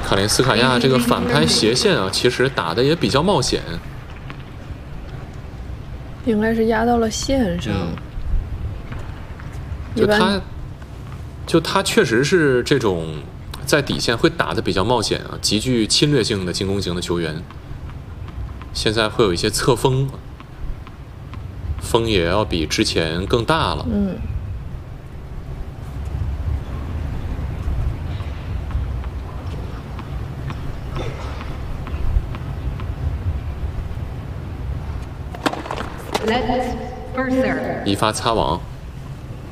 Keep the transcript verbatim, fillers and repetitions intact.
卡林斯卡娅这个反拍斜线啊，其实打的也比较冒险。 应该是压到了线上。 嗯、就他，就他确实是这种在底线会打的比较冒险啊，极具侵略性的进攻型的球员。现在会有一些侧锋，风也要比之前更大了。 嗯。 一发擦网。